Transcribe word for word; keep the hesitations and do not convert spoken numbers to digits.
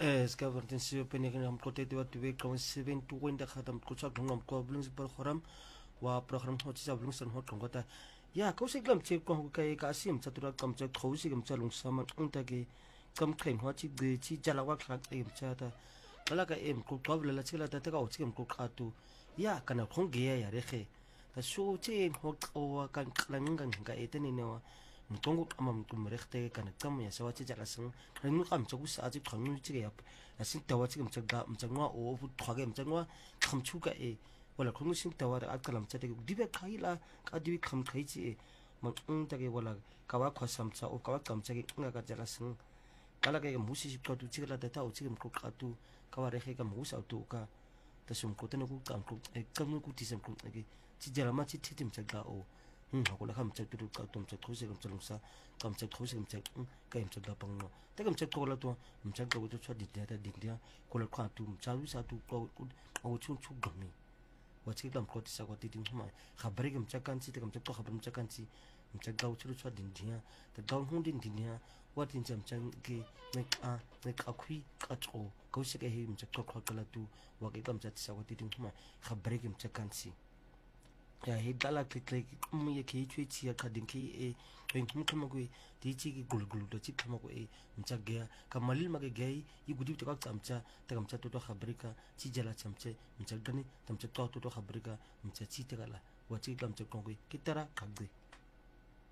eh ska verten si pe ne ngam kote te wat we kom seven twenty khatam ko chak ngam ko blings par khoram wa program ho chi blings san ho kongota ya ko se glam che ko ka ka sim chatura kam chak khou si gam chalung sama unta ki kam khem ho chi de chi jalawa khak em cha ta kala ka em ko ko la chila ta ta ka chi ko khatu ya kana khong ge ya re khe ta so che ho ko kan klang ngang ka etene ne wa mtongo kama mtu mrekte kana kama ya sawa chi jala sang ringu kam chogu sa ji thangnu chi ya asin tawa chi mchag da mchangwa o fu thwage mchangwa khamchu ka e wala khunu sing tawa da akalam cha te dibe khaila ka dibe kham khai chi mang ung ta ge wala kawa khosam cha o kawa kam cha ge nga ka jala sang kala ke musi shi ka tu chi la ta ta o chi ko ka tu kawa re khe ka musa tu ka ta sum ko tene ku kam ku e kam ku ti sam ku ge chi jala ma chi thi tim cha ga o 하고 나 감짝 들을 까 좀짝 도시 감짝 사 감짝 도시 감짝 게임 짝 다방노 때 감짝 돌아도 감짝 도도 쳐 디데다 디디야 콜 과투 자루사 두 고 춘축 감미 와치 담 코티 사고 디딘 마 하브리 감짝 간치 때 감짝 또 하브리 감짝 간치 감짝 가우치로 쳐 딘디야 때 다운 홍딘 딘디야 와딘 잠짝 게 메아 메카 퀴 까초 고시게 히 감짝 또 콜라투 와게 감짝 사고 디딘 마 하브리 감짝 간치 ya he dala click click um ye ke chwe chi ya khadin ke e pen kum kum ko ti chi ki gul gul do chi kum ko e mcha ge ka malil ma ge ge yi gudi to ka chamcha ta kamcha to to khabrika chi jala chamche mcha gani tamcha to to khabrika mcha chi te gala wa chi kamcha ko ki tara khagde